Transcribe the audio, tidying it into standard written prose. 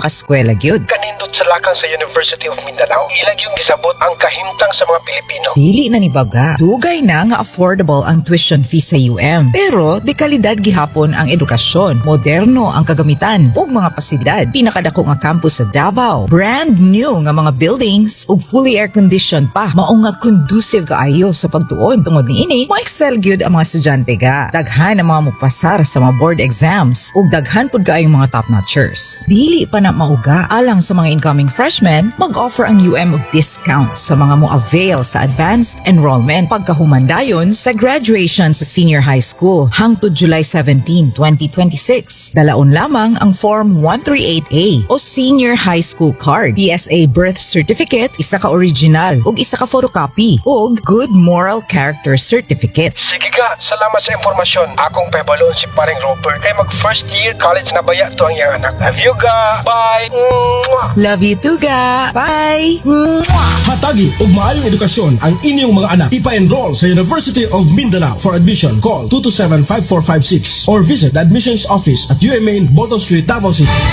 makaskwela gyud. Kanindot sa lakang sa University of Mindanao, ilag yung gisabot ang kahimtang sa mga Pilipino. Dili na ni baga. Dugay na nga affordable ang tuition fee sa UM. Pero de kalidad gihapon ang edukasyon, moderno ang kagamitan ug mga pasilidad. Pinakadako nga campus sa Davao, brand new nga mga buildings ug fully air conditioned pa. Mao nga conducive kaayo sa pagtuon. Tungod niini, mo-excel gyud ang mga estudyante ga. Daghan ang mga mupasar sa mga board exams ug daghan pud kaayong mga top-notchers. Dili pa na mauga alang sa mga incoming freshmen, mag-offer ang UM og discounts sa mga mo-avail sa advanced enrollment pagkahumandayon sa graduation sa senior high school hangtod July 17, 2026. Dalaon lamang ang Form 138A o Senior High School Card, PSA Birth Certificate, isa ka original ug isa ka photocopy ug Good Moral Character Certificate. Sige ka, salamat sa impormasyon. Akong pabalon si paring Robert kay mag first year college na baya to ang iyang anak. Love you ga. Bye. Mwah. Love you too ga. Bye. Hatagi ug maayong edukasyon ang inyong mga anak. Ipa-enroll sa University of Mindanao. For admission, call 227-5456 or visit the admissions office at UMA in Bolton Street, Davao City.